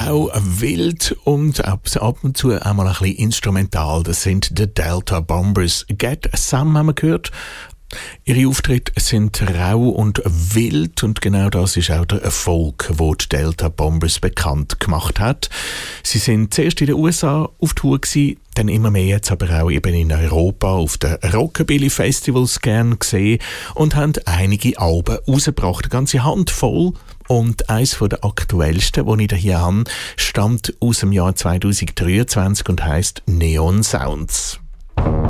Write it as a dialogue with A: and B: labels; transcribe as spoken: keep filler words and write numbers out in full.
A: rau, wild und ab und zu auch mal ein bisschen instrumental. Das sind die Delta Bombers. Get Some haben wir gehört. Ihre Auftritte sind rau und wild und genau das ist auch der Erfolg, den die Delta Bombers bekannt gemacht hat. Sie sind zuerst in den U S A auf Tour gewesen, dann immer mehr jetzt aber auch eben in Europa auf den Rockabilly Festivals gern gesehen und haben einige Alben rausgebracht, eine ganze Handvoll. Und eines der aktuellsten, das ich hier habe, stammt aus dem Jahr zwanzig dreiundzwanzig und heisst Neon Sounds.